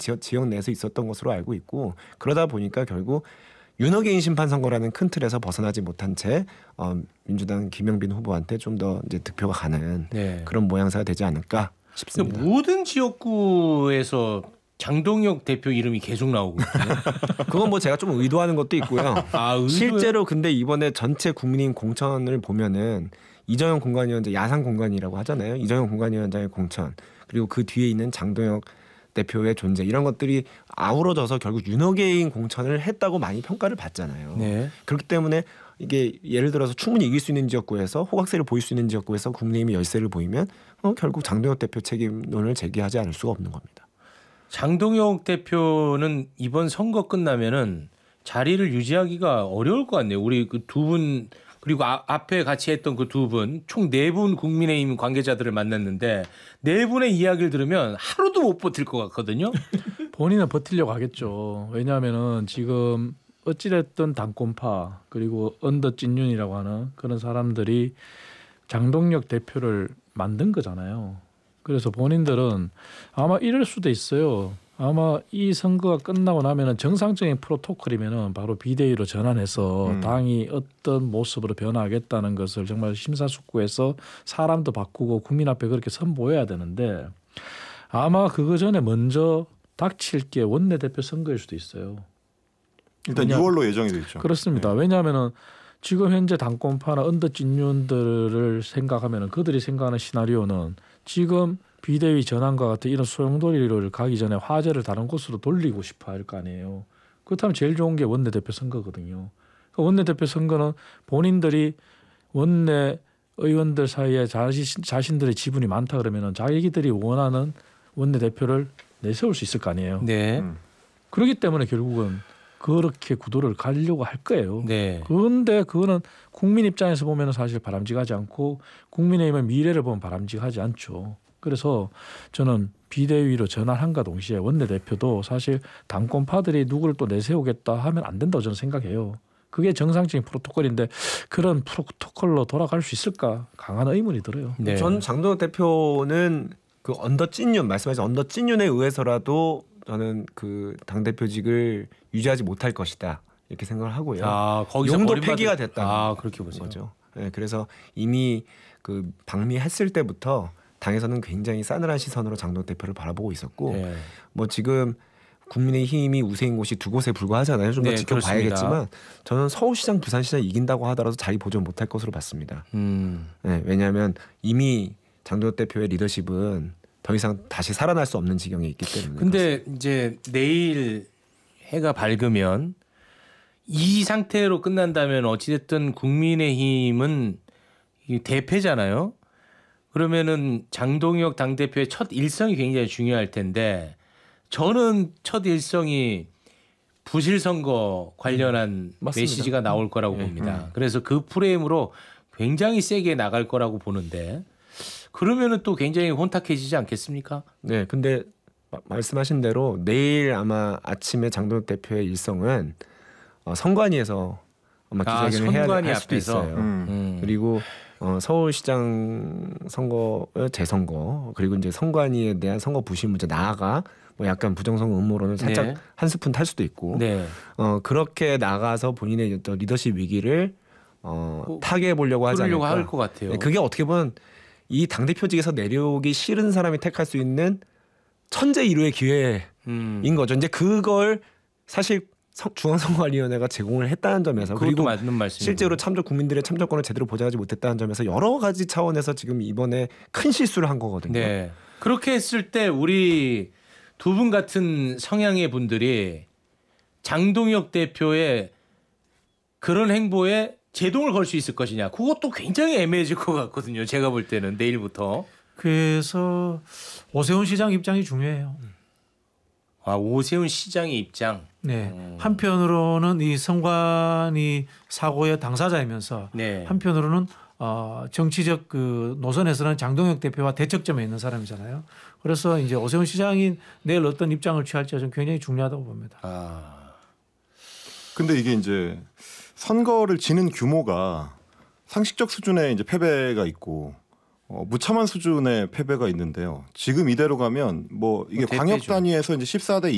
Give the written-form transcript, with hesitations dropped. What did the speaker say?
지역 내에서 있었던 것으로 알고 있고 그러다 보니까 결국 윤호개인 심판 선거라는 큰 틀에서 벗어나지 못한 채 민주당 김영빈 후보한테 좀 더 이제 득표가 가는 네. 그런 모양새가 되지 않을까 싶습니다. 모든 지역구에서 장동혁 대표 이름이 계속 나오고 있거든요. 그건 뭐 제가 좀 의도하는 것도 있고요. 실제로 근데 이번에 전체 국민의힘 공천을 보면은 이정현 공관위원장 야상 공관이라고 하잖아요. 이정현 공관위원장의 공천 그리고 그 뒤에 있는 장동혁 대표의 존재 이런 것들이 아우러져서 결국 윤호개인 공천을 했다고 많이 평가를 받잖아요. 네. 그렇기 때문에 이게 예를 들어서 충분히 이길 수 있는 지역구에서 호각세를 보일 수 있는 지역구에서 국민의힘이 열세를 보이면 결국 장동혁 대표 책임론을 제기하지 않을 수가 없는 겁니다. 장동혁 대표는 이번 선거 끝나면은 자리를 유지하기가 어려울 것 같네요. 우리 그 두 분 그리고 앞에 같이 했던 그 두 분 총 4분 국민의힘 관계자들을 만났는데 4분의 이야기를 들으면 하루도 못 버틸 것 같거든요. 본인은 버티려고 하겠죠. 왜냐하면은 지금 어찌됐든 당권파 그리고 언더 찐윤이라고 하는 그런 사람들이 장동혁 대표를 만든 거잖아요. 그래서 본인들은 아마 이럴 수도 있어요. 아마 이 선거가 끝나고 나면은 정상적인 프로토콜이면은 바로 비대위로 전환해서 당이 어떤 모습으로 변화하겠다는 것을 정말 심사숙고해서 사람도 바꾸고 국민 앞에 그렇게 선보여야 되는데 아마 그거 전에 먼저 닥칠 게 원내대표 선거일 수도 있어요. 일단 6월로 예정이 돼 있죠. 그렇습니다. 네. 왜냐하면은 지금 현재 당권파나 언더 찐윤들을 생각하면은 그들이 생각하는 시나리오는 지금 비대위 전환과 같은 이런 소용돌이를 가기 전에 화제를 다른 곳으로 돌리고 싶어 할 거 아니에요. 그렇다면 제일 좋은 게 원내대표 선거거든요. 그러니까 원내대표 선거는 본인들이 원내 의원들 사이에 자신들의 지분이 많다 그러면은 자기들이 원하는 원내대표를 내세울 수 있을 거 아니에요. 네. 그렇기 때문에 결국은 그렇게 구도를 가려고 할 거예요. 네. 그런데 그거는 국민 입장에서 보면 사실 바람직하지 않고 국민의힘의 미래를 보면 바람직하지 않죠. 그래서 저는 비대위로 전환한과 동시에 원내대표도 사실 당권파들이 누구를 또 내세우겠다 하면 안 된다고 저는 생각해요. 그게 정상적인 프로토콜인데 그런 프로토콜로 돌아갈 수 있을까 강한 의문이 들어요. 네. 전 장동혁 대표는 그 언더 찐윤 말씀하신 언더 찐윤에 의해서라도 저는 그 당대표직을 유지하지 못할 것이다 이렇게 생각을 하고요. 거기서 용도 버림받은- 폐기가 됐다는 그렇게 보세요. 거죠. 네, 그래서 이미 그 방미했을 때부터 당에서는 굉장히 싸늘한 시선으로 장동혁 대표를 바라보고 있었고 네. 뭐 지금 국민의힘이 우세인 곳이 두 곳에 불과하잖아요. 좀 더 네, 지켜봐야겠지만 저는 서울시장, 부산시장 이긴다고 하더라도 자리 보존 못할 것으로 봤습니다. 네, 왜냐하면 이미 장동혁 대표의 리더십은 더 이상 다시 살아날 수 없는 지경에 있기 때문에. 근데 이제 내일 해가 밝으면 이 상태로 끝난다면 어찌됐든 국민의힘은 대패잖아요. 그러면은 장동혁 당대표의 첫 일성이 굉장히 중요할 텐데 저는 첫 일성이 부실 선거 관련한 맞습니다. 메시지가 나올 거라고 봅니다. 그래서 그 프레임으로 굉장히 세게 나갈 거라고 보는데 그러면은 또 굉장히 혼탁해지지 않겠습니까? 네, 근데 말씀하신 대로 내일 아마 아침에 장동혁 대표의 일성은 선관위에서 아마 기자회견을 선관위 할 수도 앞에서. 있어요. 그리고 서울시장 선거 재선거 그리고 이제 선관위에 대한 선거 부실 문제 나아가 뭐 약간 부정선거 음모론을 살짝 네. 한 스푼 탈 수도 있고 네. 그렇게 나가서 본인의 어떤 리더십 위기를 타개해 보려고 하지 그러려고 않을까. 할 것 같아요. 네, 그게 어떻게 보면 이 당대표직에서 내려오기 싫은 사람이 택할 수 있는 천재 일우의 기회인 거죠. 이제 그걸 사실 중앙선거관리위원회가 제공을 했다는 점에서 그것도 그리고 맞는 말씀이고. 실제로 국민들의 참정권을 제대로 보장하지 못했다는 점에서 여러 가지 차원에서 지금 이번에 큰 실수를 한 거거든요. 네. 그렇게 했을 때 우리 두 분 같은 성향의 분들이 장동혁 대표의 그런 행보에 제동을 걸 수 있을 것이냐. 그것도 굉장히 애매해질 것 같거든요. 제가 볼 때는 내일부터. 그래서 오세훈 시장 입장이 중요해요. 오세훈 시장의 입장. 네. 한편으로는 이 선관위 사고의 당사자이면서 네. 한편으로는 정치적 그 노선에서는 장동혁 대표와 대척점에 있는 사람이잖아요. 그래서 이제 오세훈 시장이 내일 어떤 입장을 취할지가 좀 굉장히 중요하다고 봅니다. 근데 이게 이제 선거를 지는 규모가 상식적 수준의 이제 패배가 있고 무참한 수준의 패배가 있는데요. 지금 이대로 가면 뭐 이게 대패죠. 광역 단위에서 이제 14대